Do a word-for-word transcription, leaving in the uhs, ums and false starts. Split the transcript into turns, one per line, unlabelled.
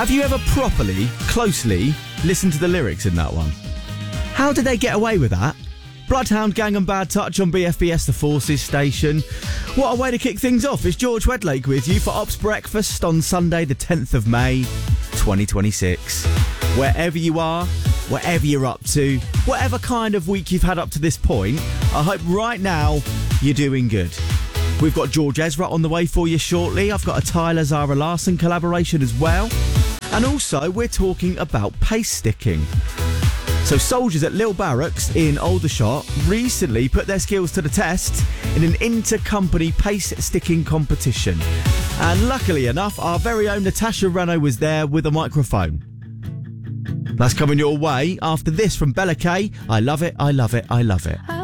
Have you ever properly, closely listened to the lyrics in that one? How did they get away with that? Bloodhound Gang and Bad Touch on B F B S The Forces station. What a way to kick things off. It's George Wedlake with you for Ops Breakfast on Sunday the tenth of May twenty twenty-six. Wherever you are, whatever you're up to, whatever kind of week you've had up to this point, I hope right now you're doing good. We've got George Ezra on the way for you shortly. I've got a Tyler Zara Larson collaboration as well. And also, we're talking about pace sticking. So soldiers at Lille Barracks in Aldershot recently put their skills to the test in an inter-company pace sticking competition. And luckily enough, our very own Natasha Renault was there with a microphone. That's coming your way after this from Bella K. I love it, I love it, I love it.